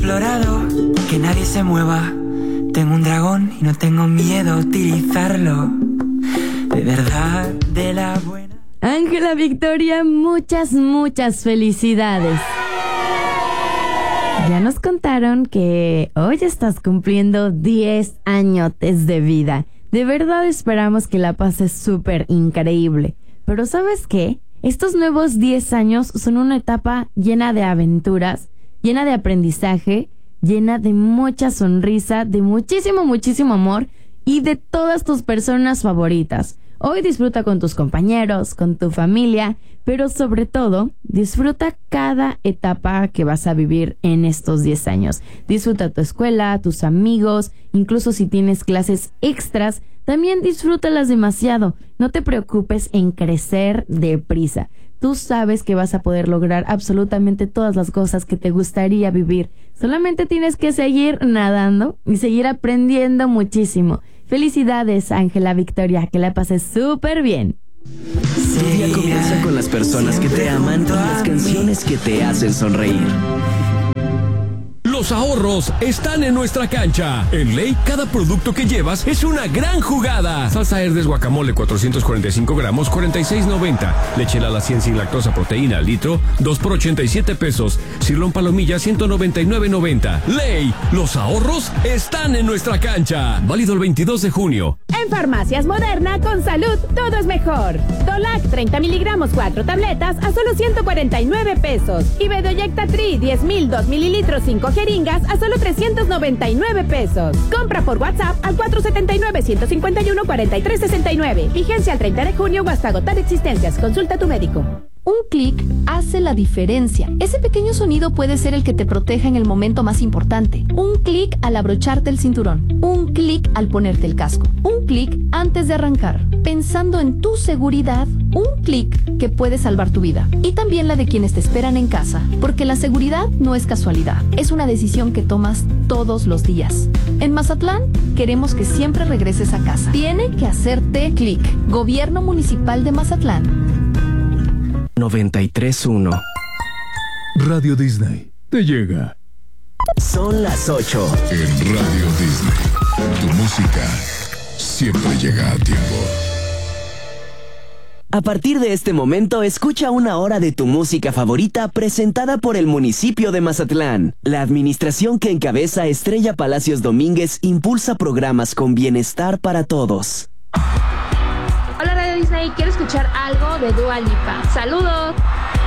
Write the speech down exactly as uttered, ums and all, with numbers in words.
explorado, que nadie se mueva. Tengo un dragón y no tengo miedo a utilizarlo. De verdad, de la buena. Ángela Victoria, muchas, muchas felicidades. Ya nos contaron que hoy estás cumpliendo diez añotes de vida. De verdad esperamos que la pases súper increíble. Pero ¿sabes qué? Estos nuevos diez años son una etapa llena de aventuras, llena de aprendizaje, llena de mucha sonrisa, de muchísimo, muchísimo amor y de todas tus personas favoritas. Hoy disfruta con tus compañeros, con tu familia, pero sobre todo, disfruta cada etapa que vas a vivir en estos diez años. Disfruta tu escuela, tus amigos, incluso si tienes clases extras, también disfrútalas demasiado. No te preocupes en crecer deprisa. Tú sabes que vas a poder lograr absolutamente todas las cosas que te gustaría vivir. Solamente tienes que seguir nadando y seguir aprendiendo muchísimo. Felicidades, Ángela Victoria, que la pases súper bien. Tu día comienza con las personas que te aman y las canciones que te hacen sonreír. Los ahorros están en nuestra cancha. En Ley, cada producto que llevas es una gran jugada. Salsa Herdes guacamole cuatrocientos cuarenta y cinco gramos, cuarenta y seis noventa. Leche Lala cien sin lactosa proteína al litro, dos por ochenta y siete pesos. Cirlón palomilla ciento noventa y nueve noventa. Ley, los ahorros están en nuestra cancha. Válido el veintidós de junio. En Farmacias Moderna, con salud, todo es mejor. Dolac, treinta miligramos, cuatro tabletas, a solo ciento cuarenta y nueve pesos. Y Bedoyecta Tri, diez mil, dos mililitros, cinco jeringas, a solo trescientos noventa y nueve pesos. Compra por WhatsApp al cuatro siete nueve, uno cinco uno, cuatro tres seis nueve. Vigencia al treinta de junio o hasta agotar existencias. Consulta a tu médico. Un clic hace la diferencia. Ese pequeño sonido puede ser el que te proteja en el momento más importante. Un clic al abrocharte el cinturón. Un clic al ponerte el casco. Un clic antes de arrancar. Pensando en tu seguridad, un clic que puede salvar tu vida. Y también la de quienes te esperan en casa. Porque la seguridad no es casualidad. Es una decisión que tomas todos los días. En Mazatlán, queremos que siempre regreses a casa. Tiene que hacerte clic. Gobierno Municipal de Mazatlán. noventa y tres punto uno. Radio Disney te llega. Son las ocho. En Radio Disney, tu música siempre llega a tiempo. A partir de este momento, escucha una hora de tu música favorita presentada por el municipio de Mazatlán. La administración que encabeza Estrella Palacios Domínguez impulsa programas con bienestar para todos. Hola Radio Disney, quiero escuchar algo de Dua Lipa. ¡Saludos!